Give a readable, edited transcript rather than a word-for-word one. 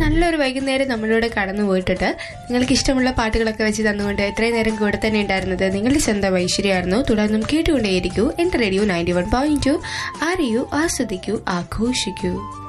നല്ലൊരു വൈകുന്നേരം നമ്മളിലൂടെ കടന്നു പോയിട്ടുണ്ട്. നിങ്ങൾക്ക് ഇഷ്ടമുള്ള പാട്ടുകളൊക്കെ വെച്ച് തന്നുകൊണ്ട് ഇത്രയും നേരം കൂടെ തന്നെ ഉണ്ടായിരുന്നത് നിങ്ങളുടെ സ്വന്തം ഐശ്വര്യമായിരുന്നു. തുടർന്നും കേട്ടുകൊണ്ടേയിരിക്കൂ എന്റെ റേഡിയോ 91.2. അറിയൂ, ആസ്വദിക്കൂ, ആഘോഷിക്കൂ.